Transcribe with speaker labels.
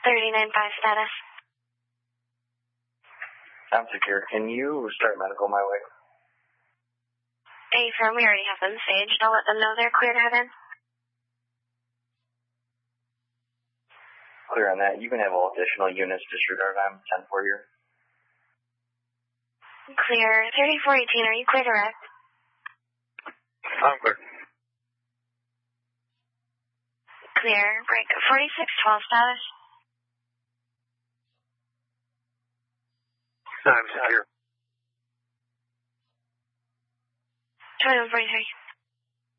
Speaker 1: 39.5 status.
Speaker 2: I'm secure. Can you start medical my way?
Speaker 1: A-firm, we already have them staged. I'll let them know they're clear to head in.
Speaker 2: Clear on that. You can have all additional units disregard. I'm 10-4 here.
Speaker 1: Clear. 3418, are you clear to rec?
Speaker 3: I'm clear.
Speaker 1: Clear. Break. 4612 status.
Speaker 3: I'm secure.
Speaker 1: 2143.